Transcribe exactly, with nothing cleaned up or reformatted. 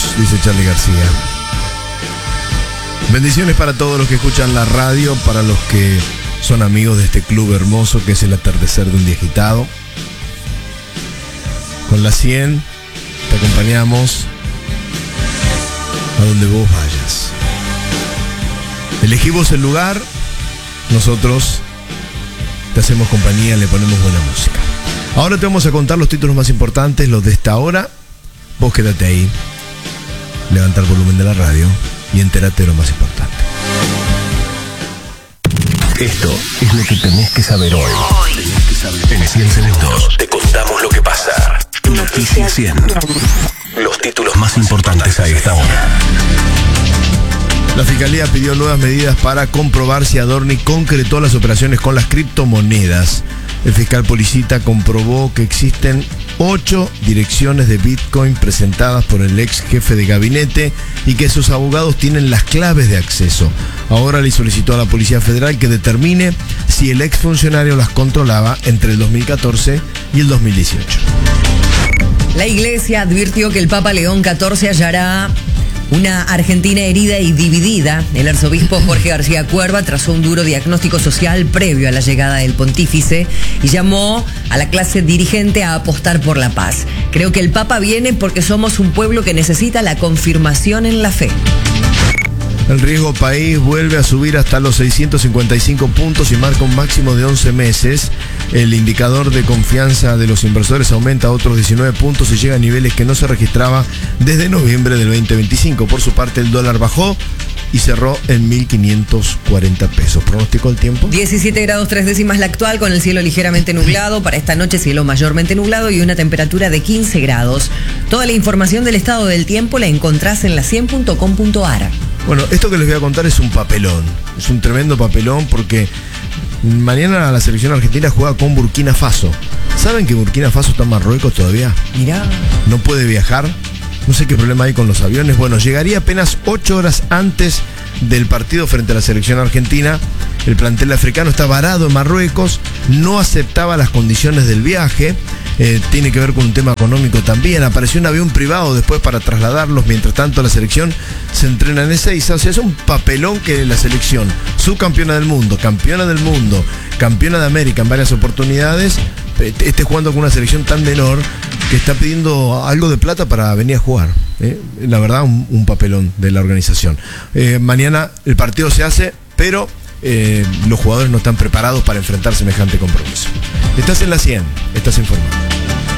dice Charlie García. Bendiciones para todos los que escuchan la radio, para los que son amigos de este club hermoso que es el atardecer de un día agitado. Con la cien te acompañamos a donde vos vayas. Elegí vos el lugar, nosotros te hacemos compañía, le ponemos buena música. Ahora te vamos a contar los títulos más importantes, los de esta hora. Vos quédate ahí, levanta el volumen de la radio y entérate de lo más importante. Esto es lo que tenés que saber hoy. En cien segundos te contamos lo que pasa. Noticias cien. Los títulos más importantes a esta hora. La Fiscalía pidió nuevas medidas para comprobar si Adorni concretó las operaciones con las criptomonedas. El fiscal Policita comprobó que existen ocho direcciones de Bitcoin presentadas por el ex jefe de gabinete y que sus abogados tienen las claves de acceso. Ahora le solicitó a la Policía Federal que determine si el ex funcionario las controlaba entre el dos mil catorce y el dos mil dieciocho. La Iglesia advirtió que el Papa León catorce hallará una Argentina herida y dividida. El arzobispo Jorge García Cuerva trazó un duro diagnóstico social previo a la llegada del pontífice y llamó a la clase dirigente a apostar por la paz. Creo que el Papa viene porque somos un pueblo que necesita la confirmación en la fe. El riesgo país vuelve a subir hasta los seiscientos cincuenta y cinco puntos y marca un máximo de once meses. El indicador de confianza de los inversores aumenta a otros diecinueve puntos y llega a niveles que no se registraba desde noviembre del veinte veinticinco. Por su parte, el dólar bajó y cerró en mil quinientos cuarenta pesos. ¿Pronóstico del tiempo? diecisiete grados tres décimas la actual, con el cielo ligeramente nublado. Para esta noche, cielo mayormente nublado y una temperatura de quince grados. Toda la información del estado del tiempo la encontrás en la cien punto com punto a r. Bueno, esto que les voy a contar es un papelón. Es un tremendo papelón porque mañana la selección argentina juega con Burkina Faso. ¿Saben que Burkina Faso está en Marruecos todavía? Mirá. No puede viajar. No sé qué problema hay con los aviones. Bueno, llegaría apenas ocho horas antes del partido frente a la selección argentina. El plantel africano está varado en Marruecos, no aceptaba las condiciones del viaje. Eh, tiene que ver con un tema económico también. Apareció un avión privado después para trasladarlos. Mientras tanto, la selección se entrena en Ezeiza. O sea, es un papelón que la selección, subcampeona del mundo, campeona del mundo, campeona de América en varias oportunidades, esté jugando con una selección tan menor que está pidiendo algo de plata para venir a jugar. ¿eh? La verdad, un, un papelón de la organización. Eh, mañana el partido se hace, pero eh, los jugadores no están preparados para enfrentar semejante compromiso. Estás en la cien, estás informado.